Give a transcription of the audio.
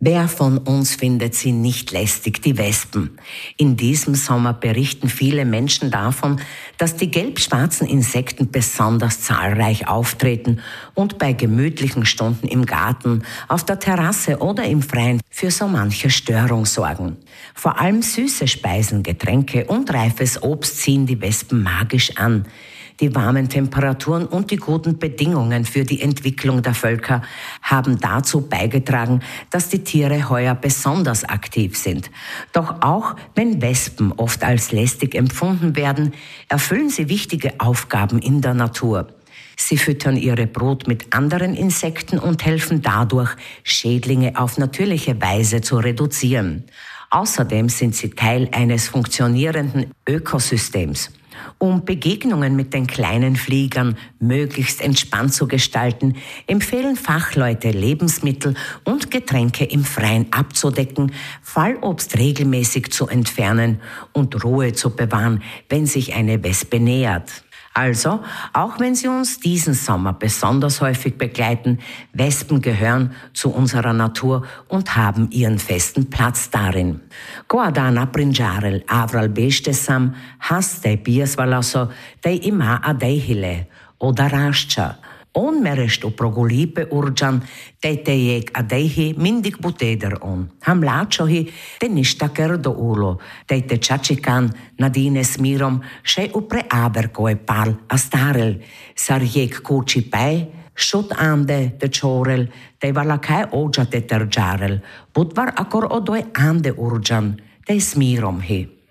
Wer von uns findet sie nicht lästig, die Wespen? In diesem Sommer berichten viele Menschen davon, dass die gelb-schwarzen Insekten besonders zahlreich auftreten und bei gemütlichen Stunden im Garten, auf der Terrasse oder im Freien für so manche Störung sorgen. Vor allem süße Speisen, Getränke und reifes Obst ziehen die Wespen magisch an. Die warmen Temperaturen und die guten Bedingungen für die Entwicklung der Völker haben dazu beigetragen, dass die Tiere heuer besonders aktiv sind. Doch auch wenn Wespen oft als lästig empfunden werden, erfüllen sie wichtige Aufgaben in der Natur. Sie füttern ihre Brut mit anderen Insekten und helfen dadurch, Schädlinge auf natürliche Weise zu reduzieren. Außerdem sind sie Teil eines funktionierenden Ökosystems. Um Begegnungen mit den kleinen Fliegern möglichst entspannt zu gestalten, empfehlen Fachleute, Lebensmittel und Getränke im Freien abzudecken, Fallobst regelmäßig zu entfernen und Ruhe zu bewahren, wenn sich eine Wespe nähert. Also, auch wenn sie uns diesen Sommer besonders häufig begleiten, Wespen gehören zu unserer Natur und haben ihren festen Platz darin. Goadana Prinjarel Avral Bestesam Haste Biasvalaso Dei Ima Adeihile oder Rascha. On merest o progolipe urjan, tetejek adeihi mindig buteder on. Ham lačohi, te ništaker do ulo, te čačikan nadine smirom, še upre aberkoe pal astarel, sarjek kuči pej, šut ande te čorel, te valakaj ođa te terđarel, budvar akor odoj ande urjan, te smirom hi.